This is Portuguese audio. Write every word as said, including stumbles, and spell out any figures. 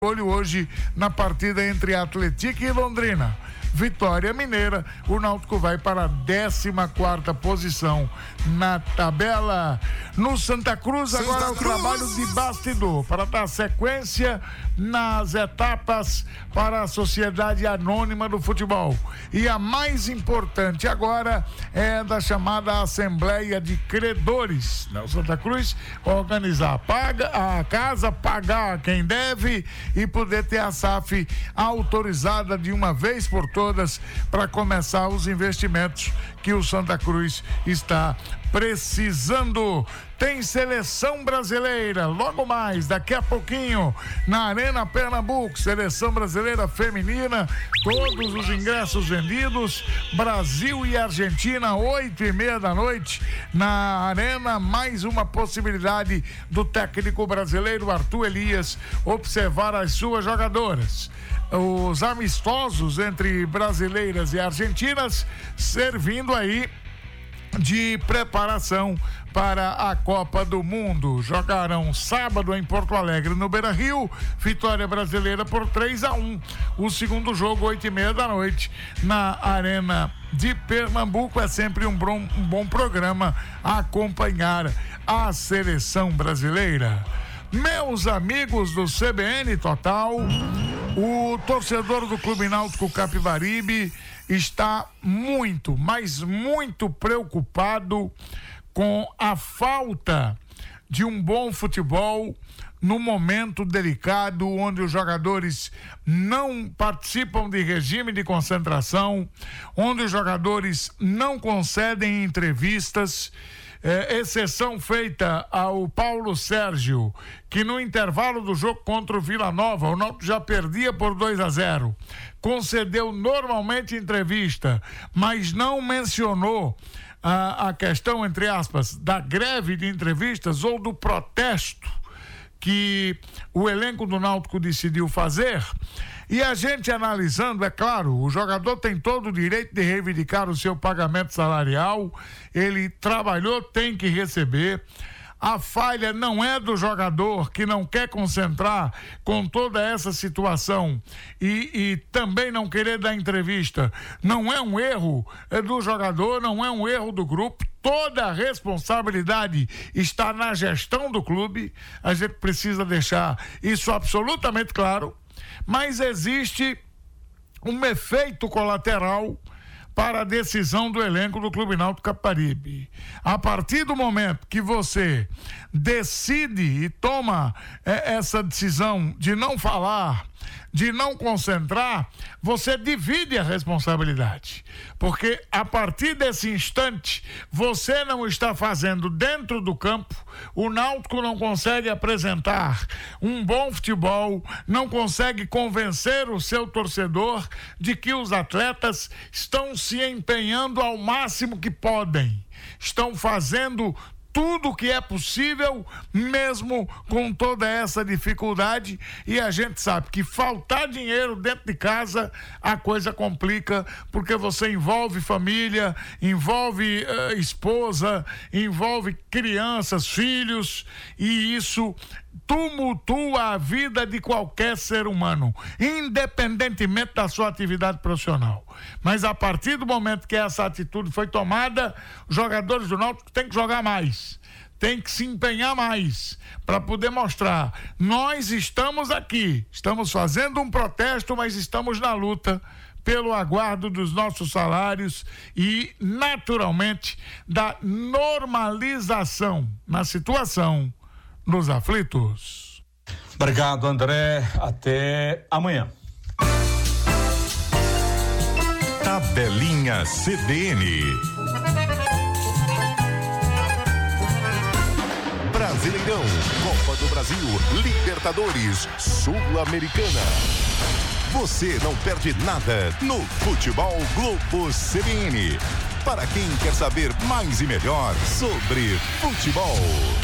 Olho hoje na partida entre Atlético e Londrina. Vitória Mineira, o Náutico vai para a décima quarta posição na tabela. No Santa Cruz, Santa agora Cruz. O trabalho de bastidor para dar sequência nas etapas para a Sociedade Anônima do Futebol. E a mais importante agora é da chamada Assembleia de Credores. O Santa Cruz organizar paga, a casa, pagar quem deve e poder ter a S A F autorizada de uma vez por todas para começar os investimentos que o Santa Cruz está precisando. Tem seleção brasileira logo mais, daqui a pouquinho, na Arena Pernambuco, seleção brasileira feminina, todos os ingressos vendidos, Brasil e Argentina, oito e meia da noite, na Arena, mais uma possibilidade do técnico brasileiro Arthur Elias observar as suas jogadoras. Os amistosos entre brasileiras e argentinas servindo aí de preparação para a Copa do Mundo. Jogarão sábado em Porto Alegre, no Beira-Rio, vitória brasileira por três a um. O segundo jogo, oito e meia da noite, na Arena de Pernambuco. É sempre um bom, um bom programa a acompanhar a seleção brasileira. Meus amigos do C B N Total, o torcedor do Clube Náutico Capibaribe está muito, mas muito preocupado com a falta de um bom futebol no momento delicado onde os jogadores não participam de regime de concentração, onde os jogadores não concedem entrevistas. É, exceção feita ao Paulo Sérgio, que no intervalo do jogo contra o Vila Nova, o Náutico já perdia por dois a zero, concedeu normalmente entrevista, mas não mencionou a, a questão, entre aspas, da greve de entrevistas ou do protesto que o elenco do Náutico decidiu fazer. E a gente analisando, é claro, o jogador tem todo o direito de reivindicar o seu pagamento salarial, ele trabalhou, tem que receber. A falha não é do jogador que não quer concentrar com toda essa situação e, e também não querer dar entrevista. Não é um erro do jogador, não é um erro do grupo. Toda a responsabilidade está na gestão do clube. A gente precisa deixar isso absolutamente claro. Mas existe um efeito colateral para a decisão do elenco do Clube Náutico Capibaribe. A partir do momento que você decide e toma é, essa decisão de não falar, de não concentrar, você divide a responsabilidade. Porque a partir desse instante, você não está fazendo dentro do campo, o Náutico não consegue apresentar um bom futebol, não consegue convencer o seu torcedor de que os atletas estão se empenhando ao máximo que podem, estão fazendo tudo o que é possível, mesmo com toda essa dificuldade, e a gente sabe que faltar dinheiro dentro de casa, a coisa complica, porque você envolve família, envolve uh, esposa, envolve crianças, filhos, e isso tumultua a vida de qualquer ser humano, independentemente da sua atividade profissional. Mas a partir do momento que essa atitude foi tomada, os jogadores do Náutico têm que jogar mais, têm que se empenhar mais para poder mostrar: nós estamos aqui, estamos fazendo um protesto, mas estamos na luta pelo aguardo dos nossos salários e, naturalmente, da normalização na situação nos aflitos. Obrigado, André. Até amanhã. Tabelinha C B N. Brasileirão, Copa do Brasil, Libertadores, Sul-Americana. Você não perde nada no Futebol Globo C B N. Para quem quer saber mais e melhor sobre futebol.